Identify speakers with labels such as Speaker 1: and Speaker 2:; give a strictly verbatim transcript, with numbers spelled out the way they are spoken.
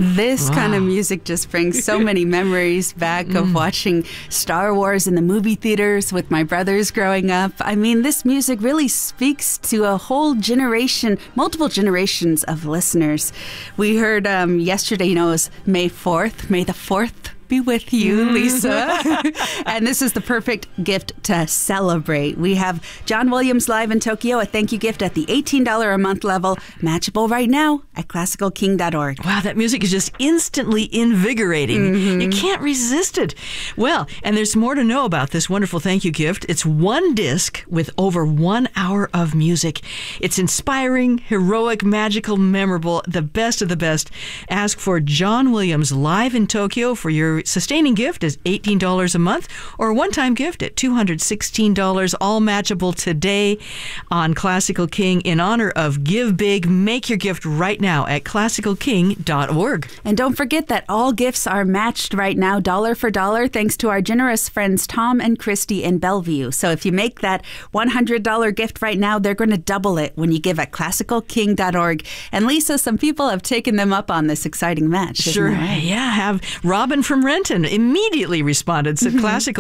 Speaker 1: This
Speaker 2: Wow.
Speaker 1: kind of music just brings so many memories back of watching Star Wars in the movie theaters with my brothers growing up. I mean, this music really speaks to a whole generation, multiple generations of listeners. We heard um, yesterday, you know, it was May fourth. May the fourth be with you, Lisa. And this is the perfect gift to celebrate. We have John Williams live in Tokyo, a thank you gift at the eighteen dollars a month level, matchable right now at classical king dot org.
Speaker 2: Wow, that music is just instantly invigorating.
Speaker 1: Mm-hmm.
Speaker 2: You can't resist it. Well, and there's more to know about this wonderful thank you gift. It's one disc with over one hour of music. It's inspiring, heroic, magical, memorable, the best of the best. Ask for John Williams live in Tokyo for your sustaining gift is eighteen dollars a month, or a one-time gift at two hundred sixteen dollars, all matchable today on Classical King in honor of Give Big. Make your gift right now at classical king dot org.
Speaker 1: And don't forget that all gifts are matched right now, dollar for dollar, thanks to our generous friends Tom and Christy in Bellevue. So if you make that one hundred dollars gift right now, they're going to double it when you give at classical king dot org. And Lisa, some people have taken them up on this exciting match. Isn't
Speaker 2: Sure.
Speaker 1: that right?
Speaker 2: Yeah. Have Robin from Renton immediately responded. Said, Classical